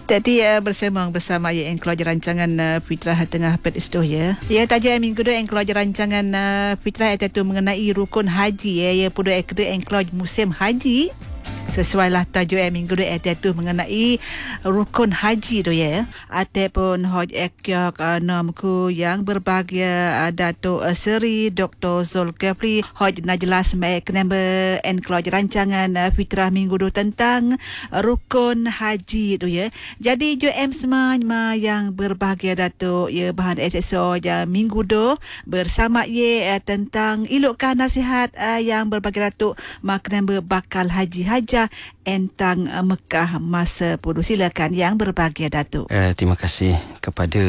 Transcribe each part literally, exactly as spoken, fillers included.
Tadi uh, bersama bersama ya yang keluar rancangan uh, Fitrah tengah peristiwa ya. Ya tajuk minggu dua yang keluar rancangan uh, Fitrah itu mengenai rukun haji ya. Ya pada ekde yang keluar musim haji. Sesuai lah tajuk yang minggu dua itu mengenai rukun haji tu ya. Ataupun hoj ekyak uh, namku yang berbahagia uh, Dato' uh, Seri Doktor Zulkifli hoj nak jelas mek number and keluar rancangan uh, Fitrah minggu dua tentang uh, rukun haji tu ya. Jadi jo em semua yang berbahagia Dato' ya bahan S S O ya minggu dua bersama ye uh, tentang ilukkan nasihat uh, yang berbahagia Dato' mak number bakal haji haja entang uh, Mekah masa puluh. Silakan yang berbahagia Datuk. Uh, terima kasih kepada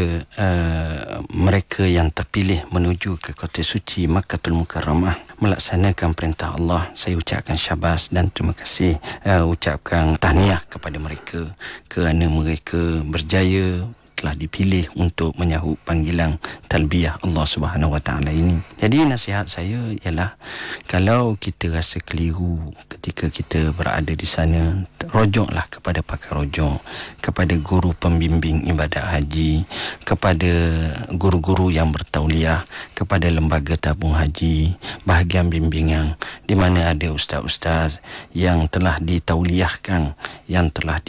uh, mereka yang terpilih menuju ke kota suci Makkahul Mukarramah melaksanakan perintah Allah. Saya ucapkan syabas dan terima kasih, uh, ucapkan tahniah kepada mereka kerana mereka berjaya telah dipilih untuk menyahut panggilan talbiyah Allah Subhanahu Wa Taala ini. Jadi nasihat saya ialah kalau kita rasa keliru ketika kita berada di sana, rojoklah kepada pakar rojok, kepada guru pembimbing ibadat haji, kepada guru-guru yang bertauliah, kepada lembaga tabung haji, bahagian bimbingan di mana ada ustaz-ustaz yang telah ditauliahkan, yang telah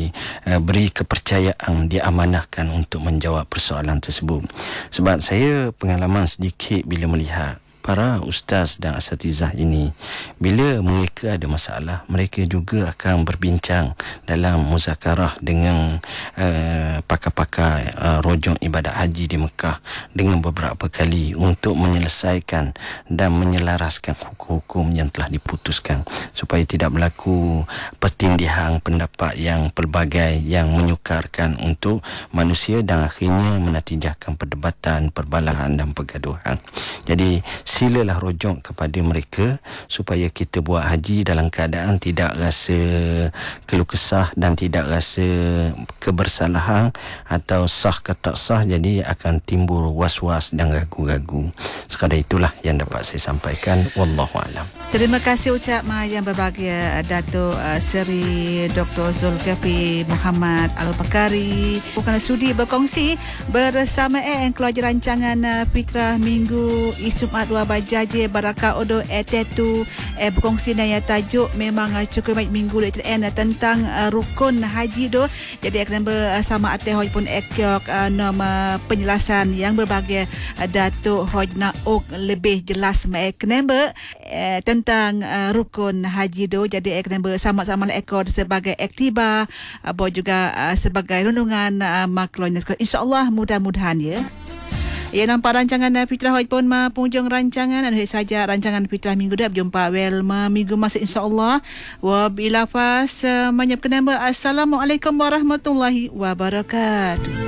diberi kepercayaan, diamanahkan untuk menjawab persoalan tersebut. Sebab saya pengalaman sedikit bila melihat para ustaz dan asatizah ini, bila mereka ada masalah, mereka juga akan berbincang dalam muzakarah dengan uh, pakar-pakar uh, rojok ibadat haji di Mekah dengan beberapa kali untuk menyelesaikan dan menyelaraskan hukum-hukum yang telah diputuskan supaya tidak berlaku pertindihan pendapat yang pelbagai yang menyukarkan untuk manusia dan akhirnya menatijahkan perdebatan, perbalahan dan pergaduhan. Jadi silalah rojok kepada mereka supaya kita buat haji dalam keadaan tidak rasa keluh kesah dan tidak rasa kebersalahan atau sah ke tak sah, jadi akan timbul was-was dan ragu-ragu. Sekadar itulah yang dapat saya sampaikan. Wallahu a'lam. Terima kasih ucap ma yang berbahagia Dato' uh, Seri Doktor Zulkifli Muhammad Al-Bakari bukan sudi berkongsi bersama eh yang keluar rancangan uh, Fitrah minggu Isumat dua bajaje Baraka Odo etetu eh berkongsi dan ya tajuk memang uh, cukup baik minggu le uh, tentang uh, rukun haji do. Jadi akan bersama uh, ate hoj pun ekyok uh, nama penjelasan yang berbahagia uh, Dato' Hoj Nauk lebih jelas mek number uh, tentang uh, rukun haji do. Jadi akan bersama-sama ekor sebagai aktiba uh, juga uh, sebagai rundungan uh, maklon insya-Allah mudah-mudahan ya. Ya nampak rancangan uh, Fitrah Hoj pun ma penghujung rancangan dan saja rancangan Fitrah minggu dah berjumpa well ma minggu masuk insya-Allah. Wa bila fas uh, menyebutkan nama assalamualaikum warahmatullahi wabarakatuh.